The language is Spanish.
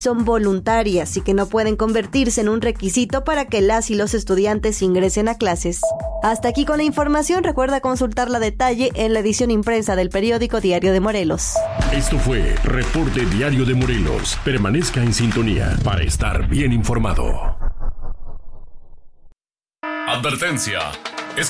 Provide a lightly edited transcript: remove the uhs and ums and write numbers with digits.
son voluntarias y que no pueden convertirse en un requisito para que las y los estudiantes ingresen a clases. Hasta aquí con la información. Recuerda consultarla a detalle en la edición impresa del periódico Diario de Morelos. Esto fue Reporte Diario de Morelos. Permanezca en sintonía para estar bien informado. Advertencia.